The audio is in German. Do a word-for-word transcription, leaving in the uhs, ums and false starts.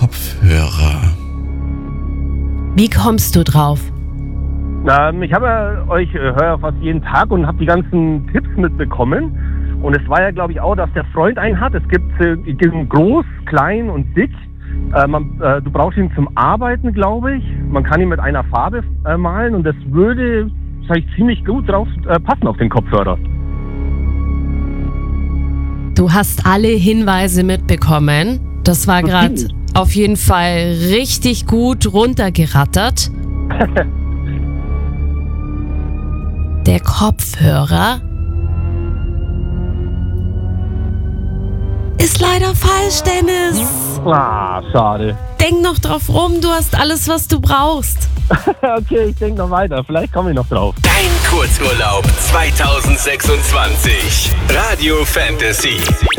Kopfhörer. Wie kommst du drauf? Ähm, ich habe ja euch, äh, höre fast jeden Tag und habe die ganzen Tipps mitbekommen. Und es war ja, glaube ich, auch, dass der Freund einen hat. Es gibt äh, groß, klein und dick. Äh, man, äh, du brauchst ihn zum Arbeiten, glaube ich. Man kann ihn mit einer Farbe äh, malen und das würde, sag ich, ziemlich gut drauf äh, passen auf den Kopfhörer. Du hast alle Hinweise mitbekommen. Das war gerade auf jeden Fall richtig gut runtergerattert. Der Kopfhörer ist leider falsch, Dennis. Ah, schade. Denk noch drauf rum, du hast alles, was du brauchst. Okay, ich denke noch weiter. Vielleicht komme ich noch drauf. Dein Kurzurlaub zwanzig sechsundzwanzig. Radio Fantasy.